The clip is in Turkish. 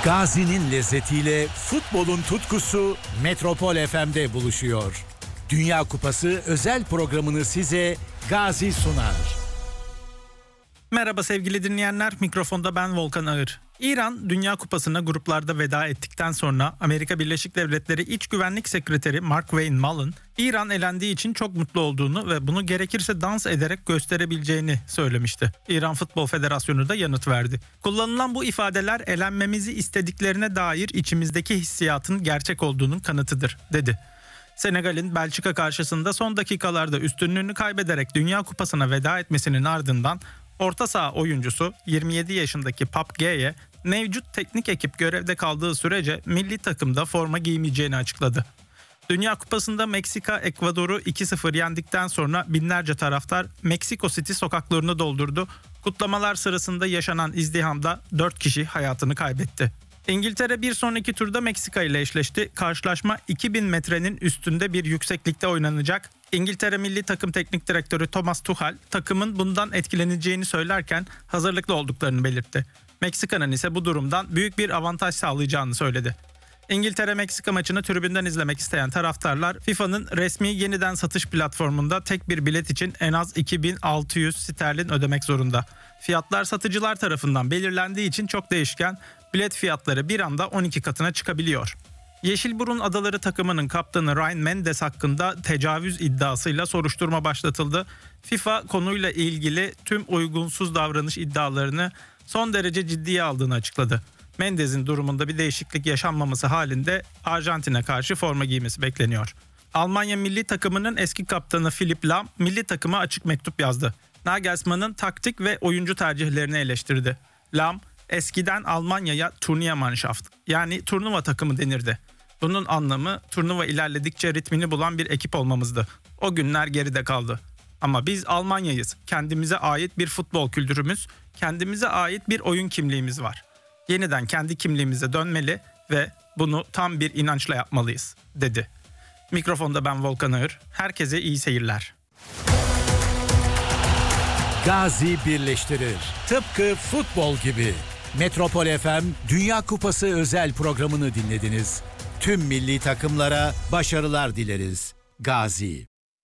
Gazi'nin lezzetiyle futbolun tutkusu Metropol FM'de buluşuyor. Dünya Kupası özel programını size Gazi sunar. Merhaba sevgili dinleyenler, mikrofonda ben Volkan Ağır. İran, Dünya Kupası'na gruplarda veda ettikten sonra Amerika Birleşik Devletleri İç Güvenlik Sekreteri Mark Wayne Mullen, İran elendiği için çok mutlu olduğunu ve bunu gerekirse dans ederek gösterebileceğini söylemişti. İran Futbol Federasyonu da yanıt verdi. Kullanılan bu ifadeler elenmemizi istediklerine dair içimizdeki hissiyatın gerçek olduğunun kanıtıdır, dedi. Senegal'in Belçika karşısında son dakikalarda üstünlüğünü kaybederek Dünya Kupası'na veda etmesinin ardından orta saha oyuncusu 27 yaşındaki Pape Gueye mevcut teknik ekip görevde kaldığı sürece milli takımda forma giymeyeceğini açıkladı. Dünya Kupası'nda Meksika Ekvador'u 2-0 yendikten sonra binlerce taraftar Meksiko City sokaklarını doldurdu. Kutlamalar sırasında yaşanan izdihamda 4 kişi hayatını kaybetti. İngiltere bir sonraki turda Meksika ile eşleşti. Karşılaşma 2000 metrenin üstünde bir yükseklikte oynanacak. İngiltere Milli Takım Teknik Direktörü Thomas Tuchel takımın bundan etkileneceğini söylerken hazırlıklı olduklarını belirtti. Meksika'nın ise bu durumdan büyük bir avantaj sağlayacağını söyledi. İngiltere-Meksika maçını tribünden izlemek isteyen taraftarlar FIFA'nın resmi yeniden satış platformunda tek bir bilet için en az 2600 sterlin ödemek zorunda. Fiyatlar satıcılar tarafından belirlendiği için çok değişken, bilet fiyatları bir anda 12 katına çıkabiliyor. Yeşilburun Adaları takımının kaptanı Ryan Mendes hakkında tecavüz iddiasıyla soruşturma başlatıldı. FIFA konuyla ilgili tüm uygunsuz davranış iddialarını son derece ciddiye aldığını açıkladı. Mendes'in durumunda bir değişiklik yaşanmaması halinde Arjantin'e karşı forma giymesi bekleniyor. Almanya milli takımının eski kaptanı Philipp Lahm milli takıma açık mektup yazdı. Nagelsmann'ın taktik ve oyuncu tercihlerini eleştirdi. Lahm, eskiden Almanya'ya Turniermannschaft yani turnuva takımı denirdi. Bunun anlamı turnuva ilerledikçe ritmini bulan bir ekip olmamızdı. O günler geride kaldı. Ama biz Almanya'yız. Kendimize ait bir futbol kültürümüz, kendimize ait bir oyun kimliğimiz var. Yeniden kendi kimliğimize dönmeli ve bunu tam bir inançla yapmalıyız, dedi. Mikrofonda ben Volkan Ağır. Herkese iyi seyirler. Gazi birleştirir. Tıpkı futbol gibi. Metropol FM Dünya Kupası özel programını dinlediniz. Tüm milli takımlara başarılar dileriz. Gazi.